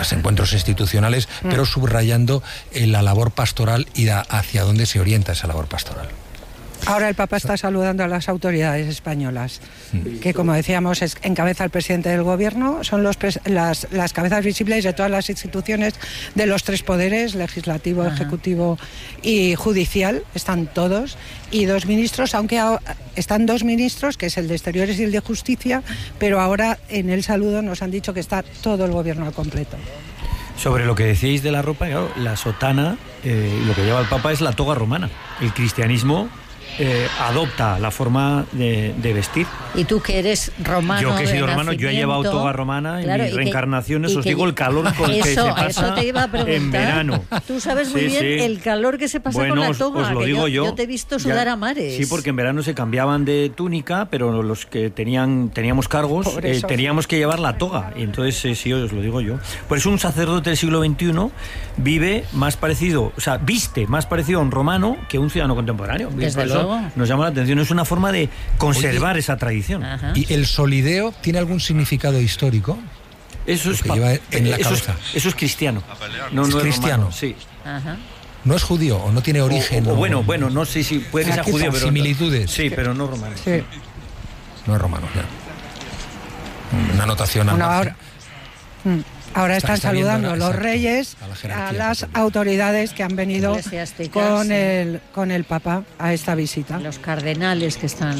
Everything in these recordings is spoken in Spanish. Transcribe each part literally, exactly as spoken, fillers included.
los encuentros institucionales, mm. pero subrayando eh, la labor pastoral y a, hacia dónde se orienta esa labor pastoral. Ahora el Papa está saludando a las autoridades españolas, que como decíamos es, encabeza el presidente del gobierno, son los pres, las, las cabezas visibles de todas las instituciones de los tres poderes, legislativo, Ajá. ejecutivo y judicial, están todos, y dos ministros, aunque a, están dos ministros, que es el de Exteriores y el de Justicia, pero ahora en el saludo nos han dicho que está todo el gobierno al completo. Sobre lo que decíais de la ropa, claro, la sotana, eh, lo que lleva el Papa es la toga romana. El cristianismo Eh, adopta la forma de, de vestir. Y tú que eres romano, yo que he sido romano, nacimiento, yo he llevado toga romana en claro, mis reencarnaciones, que, os digo el calor con el eso, que se pasa eso te iba a preguntar. En verano. Tú sabes muy sí, bien sí. el calor que se pasa bueno, con la os, toga. os lo que digo yo, yo. Yo te he visto sudar ya, a mares. Sí, porque en verano se cambiaban de túnica, pero los que tenían teníamos cargos eh, teníamos que llevar la toga. Y entonces, eh, sí, os lo digo yo. Por eso un sacerdote del siglo veintiuno vive más parecido, o sea, viste más parecido a un romano que a un ciudadano contemporáneo. Desde por luego. Eso nos llama la atención. Es una forma de conservar Oye, esa tradición. Ajá. ¿Y el solideo tiene algún significado histórico? Eso es, que lleva en la eso, cabeza. Es, eso es cristiano. No, es no cristiano. Es sí. Ajá. No es judío o no tiene origen. O, o, o o, bueno, bueno, no sé si puede que sea judío, pero similitudes. Sí, pero no romano. Sí. No es romano, claro. Una anotación al bueno, margen. ahora, ahora están está saludando la, los exacto, reyes a, a las autoridades que han venido con, sí. el, con el Papa a esta visita. Los cardenales que están...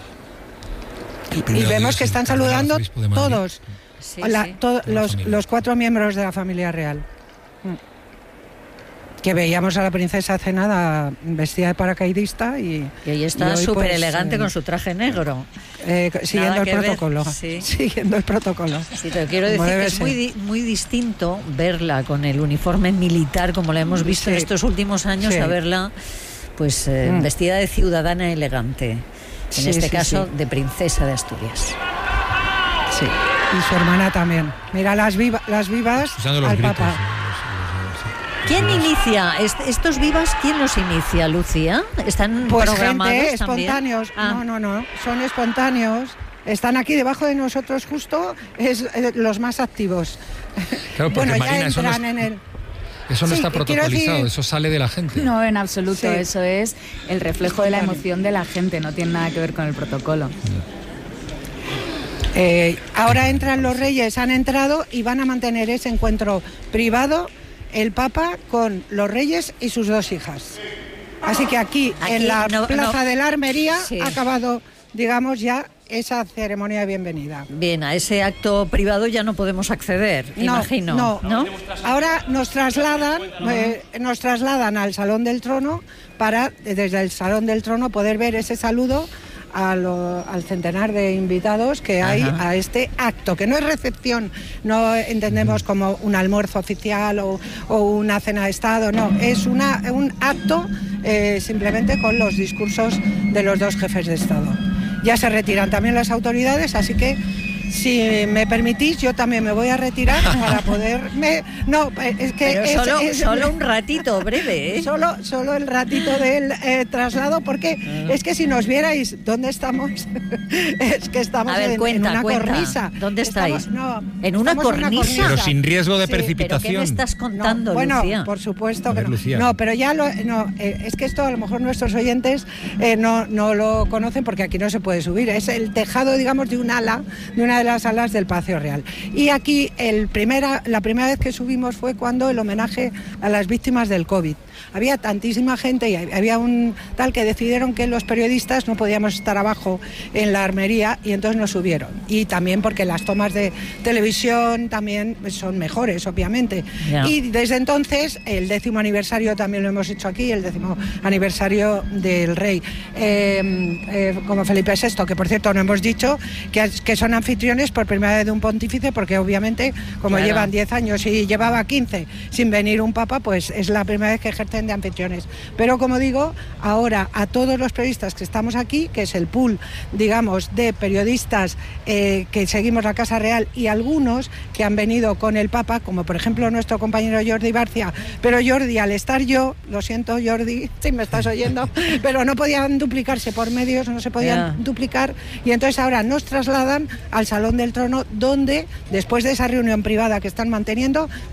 Y vemos que están saludando todos, sí, la, sí. to, los, los cuatro miembros de la familia real. Que veíamos a la princesa cenada vestida de paracaidista y... Y ahí está súper pues, elegante eh, con su traje negro. Eh, siguiendo el protocolo. Sí. Siguiendo el protocolo. Sí, te quiero decir que es muy, muy distinto verla con el uniforme militar, como la hemos visto sí. en estos últimos años, sí. a verla pues eh, mm. vestida de ciudadana elegante. En sí, este sí, caso, sí. de princesa de Asturias. Sí, y su hermana también. Mira las, viva, las vivas al gritos, Papa. Sí. ¿Quién inicia? ¿Estos vivas quién los inicia, Lucía? ¿Están pues programados gente, también? espontáneos. Ah. No, no, no. Son espontáneos. Están aquí debajo de nosotros justo, es eh, los más activos. Claro, porque bueno, Marina, ya entran eso no es... en el... Eso no sí, está protocolizado, decir... eso sale de la gente. No, en absoluto, sí. Eso es el reflejo de la Claro. emoción de la gente, no tiene nada que ver con el protocolo. Eh, ahora entran los reyes, han entrado y van a mantener ese encuentro privado el Papa con los reyes y sus dos hijas. Así que aquí, aquí en la no, Plaza no. de la Armería, sí. ha acabado, digamos, ya esa ceremonia de bienvenida. Bien, a ese acto privado ya no podemos acceder, no, imagino. No, no. Ahora nos trasladan, eh, nos trasladan al Salón del Trono para, desde el Salón del Trono, poder ver ese saludo A lo, al centenar de invitados que hay Ajá. a este acto, que no es recepción, no entendemos como un almuerzo oficial o, o una cena de Estado, no, es una, un acto eh, simplemente con los discursos de los dos jefes de Estado. Ya se retiran también las autoridades, así que si me permitís, yo también me voy a retirar para poderme... No, es que... Pero es, solo, es, solo un ratito breve, ¿eh? Solo, solo el ratito del eh, traslado, porque uh-huh. es que si nos vierais dónde estamos, es que estamos a ver, en, cuenta, en una cuenta. cornisa. ¿Dónde estáis? Estamos, no, ¿En una cornisa? una cornisa? Pero sin riesgo de sí, precipitación. ¿Pero qué me estás contando, no, bueno, Lucía? por supuesto que ver, no. Lucía. No, pero ya lo... No, eh, es que esto a lo mejor nuestros oyentes eh, no, no lo conocen porque aquí no se puede subir. Es el tejado, digamos, de un ala, de una de las alas del Palacio Real. Y aquí el primera, la primera vez que subimos fue cuando el homenaje a las víctimas del COVID. Había tantísima gente y había un tal que decidieron que los periodistas no podíamos estar abajo en la armería y entonces nos subieron. Y también porque las tomas de televisión también son mejores, obviamente. Yeah. Y desde entonces, el décimo aniversario también lo hemos hecho aquí, el décimo aniversario del rey. Eh, eh, como Felipe sexto, que por cierto no hemos dicho, que, que son anfitriones por primera vez de un pontífice, porque obviamente como claro. llevan diez años y llevaba quince sin venir un papa, pues es la primera vez que ejercen de anfitriones. Pero como digo, ahora a todos los periodistas que estamos aquí, que es el pool, digamos, de periodistas eh, que seguimos la Casa Real y algunos que han venido con el Papa, como por ejemplo nuestro compañero Jordi Barcia, pero Jordi, al estar yo, lo siento Jordi, si me estás oyendo, pero no podían duplicarse por medios, no se podían yeah. duplicar, y entonces ahora nos trasladan al Salón del Trono, donde después de esa reunión privada que están manteniendo,